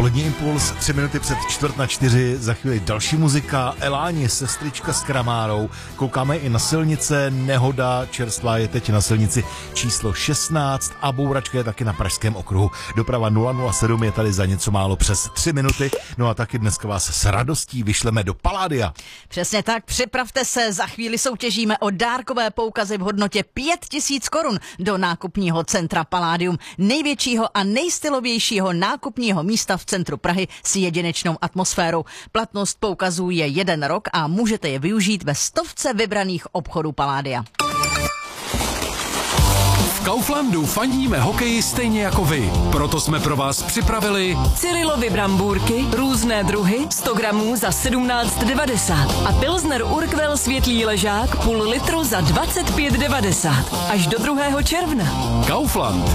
Polední impuls, 3 minuty před 3:45, za chvíli další muzika, Eláni, sestřička s Kramárou. Koukáme i na silnice, nehoda čerstvá je teď na silnici číslo 16 a bouračka je taky na Pražském okruhu. Doprava 007 je tady za něco málo přes 3 minuty, no a taky dneska vás s radostí vyšleme do Palladia. Přesně tak, připravte se, za chvíli soutěžíme o dárkové poukazy v hodnotě 5000 korun do nákupního centra Palladium, největšího a nejstylovějšího nákupního místa v centru Prahy s jedinečnou atmosférou. Platnost poukazů je 1 rok a můžete je využít ve 100 vybraných obchodů Palladia. V Kauflandu fandíme hokeji stejně jako vy. Proto jsme pro vás připravili Cyrilovy brambůrky, různé druhy, 100 gramů za 17,90 a Pilsner Urquell světlý ležák půl litru za 25,90 až do 2. června. Kaufland.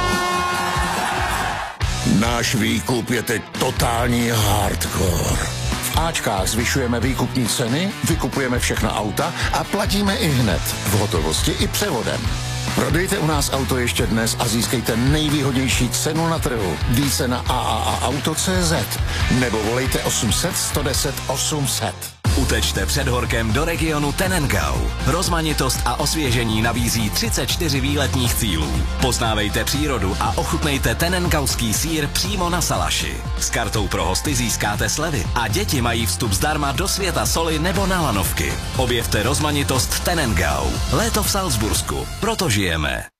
Náš výkup je teď totální hardcore. V Ačkách zvyšujeme výkupní ceny, vykupujeme všechna auta a platíme i hned, v hotovosti i převodem. Prodejte u nás auto ještě dnes a získejte nejvýhodnější cenu na trhu. Více na AAAauto.cz nebo volejte 800 110 800. Utečte před horkem do regionu Tenengau. Rozmanitost a osvěžení nabízí 34 výletních cílů. Poznávejte přírodu a ochutnejte tenengauský sýr přímo na salaši. S kartou pro hosty získáte slevy a děti mají vstup zdarma do světa soli nebo na lanovky. Objevte rozmanitost Tenengau. Léto v Salzbursku. Proto žijeme.